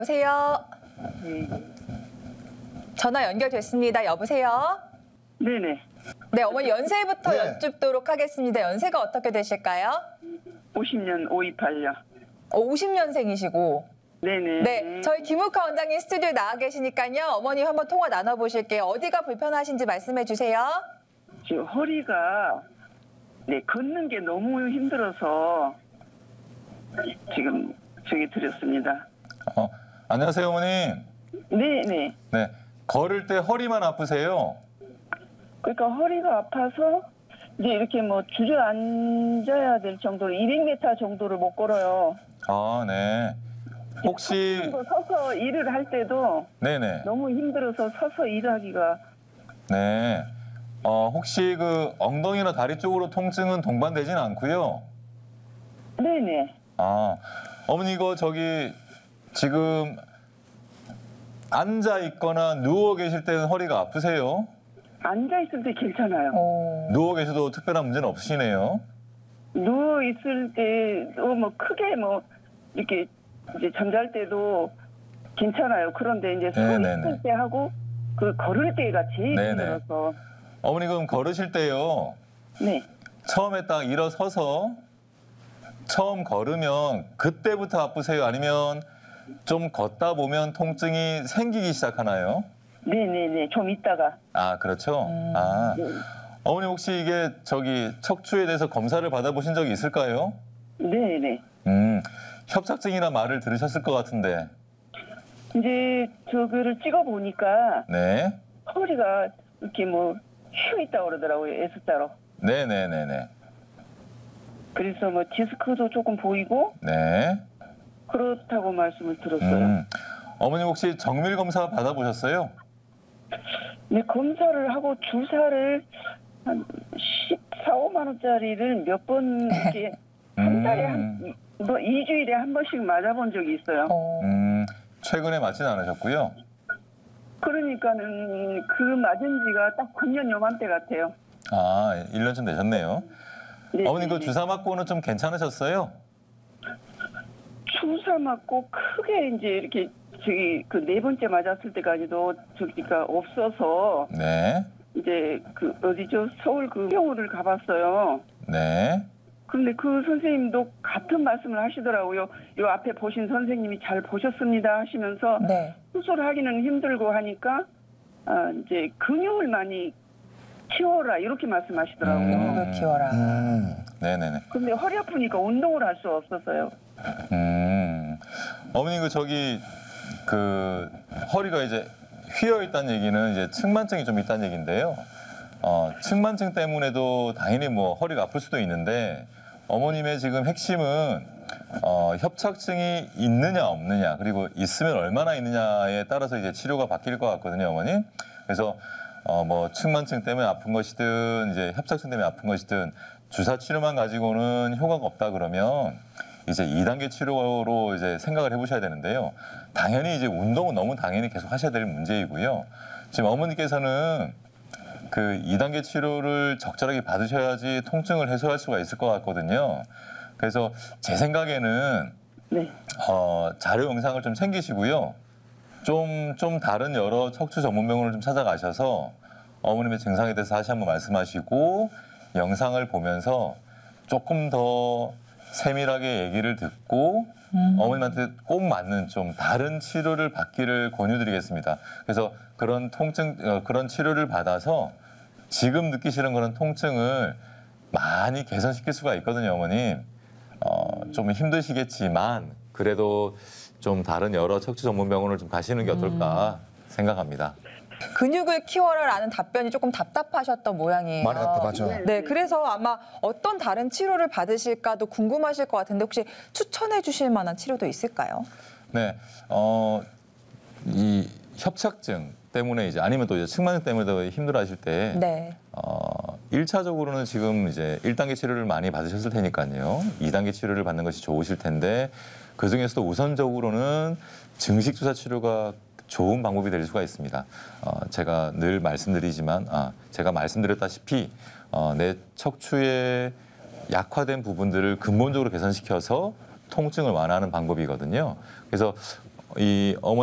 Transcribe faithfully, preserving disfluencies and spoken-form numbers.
여보세요. 네. 전화 연결됐습니다. 여보세요. 네네. 네, 어머니 연세부터 네. 여쭙도록 하겠습니다. 연세가 어떻게 되실까요? 오십 년 오십팔요. 오십 년생이시고. 네네. 네, 저희 김욱하 원장님 스튜디오에 나와 계시니까요. 어머니 한번 통화 나눠보실게요. 어디가 불편하신지 말씀해 주세요. 지금 허리가 네 걷는 게 너무 힘들어서 지금 저기 드렸습니다. 어, 안녕하세요, 어머님. 네네. 네, 걸을 때 허리만 아프세요? 그러니까 허리가 아파서 이제 이렇게 뭐 주저앉아야 될 정도로 이백 미터 정도를 못 걸어요. 아, 네. 혹시 서서 일을 할 때도 네네. 너무 힘들어서 서서 일하기가. 네. 어, 혹시 그 엉덩이나 다리 쪽으로 통증은 동반되진 않고요. 네네. 아, 어머니 이거 저기 지금 앉아 있거나 누워 계실 때는 허리가 아프세요? 앉아 있을 때 괜찮아요. 오. 누워 계셔도 특별한 문제는 없으시네요. 누워 있을 때도 뭐 크게 뭐 이렇게 이제 잠잘 때도 괜찮아요. 그런데 이제 서 네네네. 있을 때 하고 그 걸을 때가 제일 네네. 힘들어서. 어머니 그럼 걸으실 때요. 네. 처음에 딱 일어서서 처음 걸으면 그때부터 아프세요? 아니면 좀 걷다 보면 통증이 생기기 시작하나요? 네네네. 좀 있다가. 아, 그렇죠. 음. 아, 네. 어머니 혹시 이게 저기 척추에 대해서 검사를 받아보신 적이 있을까요? 네네. 음, 협착증이나 말을 들으셨을 것 같은데. 이제 저거를 찍어 보니까 네. 허리가 이렇게 뭐 휘어 있다고 그러더라고요. S자로. 네네네네. 그래서 뭐 디스크도 조금 보이고 네. 그렇다고 말씀을 들었어요. 음, 어머니 혹시 정밀 검사 받아보셨어요? 네, 검사를 하고 주사를 한 십사, 오만 원짜리를 몇 번 이렇게 한 달에 한, 뭐 이주일에 한 번씩 맞아본 적이 있어요. 어. 음, 최근에 맞진 않으셨고요. 그러니까는 그 맞은 지가 딱 작년 요맘때 같아요. 아, 일 년쯤 되셨네요. 네, 어머니 그 네. 주사 맞고는 좀 괜찮으셨어요? 주사 맞고 크게 이제 이렇게 저기 그 네 번째 맞았을 때까지도 저기가 없어서 네. 이제 그 어디죠? 서울 그 병원을 가봤어요. 네. 근데 그 선생님도 같은 말씀을 하시더라고요. 요 앞에 보신 선생님이 잘 보셨습니다 하시면서 네. 수술하기는 힘들고 하니까 아, 이제 근육을 많이 키워라 이렇게 말씀하시더라고요. 음. 근육을 키워라. 음. 네네네. 근데 허리 아프니까 운동을 할 수 없었어요. 음. 어머니 그 저기 그 허리가 이제 휘어 있다는 얘기는 이제 측만증이 좀 있다는 얘기인데요. 어, 측만증 때문에도 당연히 뭐 허리가 아플 수도 있는데 어머님의 지금 핵심은 어, 협착증이 있느냐 없느냐 그리고 있으면 얼마나 있느냐에 따라서 이제 치료가 바뀔 것 같거든요, 어머니. 그래서 어, 뭐 측만증 때문에 아픈 것이든 이제 협착증 때문에 아픈 것이든 주사 치료만 가지고는 효과가 없다 그러면 이제 이 단계 치료로 이제 생각을 해보셔야 되는데요. 당연히 이제 운동은 너무 당연히 계속 하셔야 될 문제이고요. 지금 어머니께서는 그 이 단계 치료를 적절하게 받으셔야지 통증을 해소할 수가 있을 것 같거든요. 그래서 제 생각에는 네. 어, 자료 영상을 좀 챙기시고요. 좀, 좀 다른 여러 척추 전문 병원을 좀 찾아가셔서 어머님의 증상에 대해서 다시 한번 말씀하시고 영상을 보면서 조금 더 세밀하게 얘기를 듣고 음. 어머님한테 꼭 맞는 좀 다른 치료를 받기를 권유드리겠습니다. 그래서 그런 통증, 어, 그런 치료를 받아서 지금 느끼시는 그런 통증을 많이 개선시킬 수가 있거든요, 어머님. 어, 좀 힘드시겠지만 그래도 좀 다른 여러 척추 전문 병원을 좀 가시는 게 어떨까 생각합니다. 근육을 키워라라는 답변이 조금 답답하셨던 모양이에요. 많이 답답하죠. 네. 네, 그래서 아마 어떤 다른 치료를 받으실까도 궁금하실 것 같은데 혹시 추천해 주실 만한 치료도 있을까요? 네, 어, 이 협착증 때문에 이제 아니면 또 이제 측만증 때문에도 힘들어하실 때 네. 어, 일 차적으로는 지금 이제 일 단계 치료를 많이 받으셨을 테니까요. 이 단계 치료를 받는 것이 좋으실 텐데 그 중에서도 우선적으로는 증식 주사 치료가 좋은 방법이 될 수가 있습니다. 어, 제가 늘 말씀드리지만, 아, 제가 말씀드렸다시피 어, 내 척추의 약화된 부분들을 근본적으로 개선시켜서 통증을 완화하는 방법이거든요. 그래서 이 어머니